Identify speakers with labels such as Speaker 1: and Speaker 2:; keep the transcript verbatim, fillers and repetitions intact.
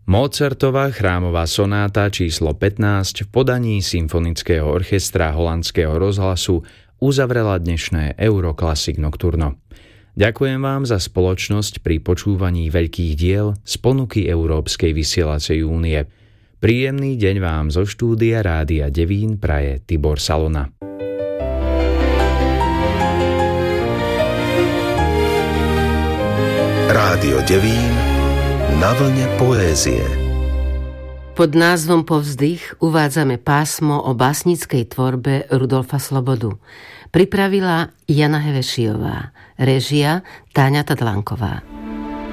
Speaker 1: Mozartova chrámová sonáta číslo pätnásť v podaní Symfonického orchestra Holandského rozhlasu uzavrela dnešné Euroclassic Nocturno. Ďakujem vám za spoločnosť pri počúvaní veľkých diel z ponuky Európskej vysielacej únie. Príjemný deň vám zo štúdia Rádia Devín praje Tibor Salona.
Speaker 2: Rádio Devín na vlne poézie.
Speaker 3: Pod názvom Povzdych uvádzame pásmo o básnickej tvorbe Rudolfa Slobodu. Pripravila Jana Hevešiová, réžia Táňa Tadlanková.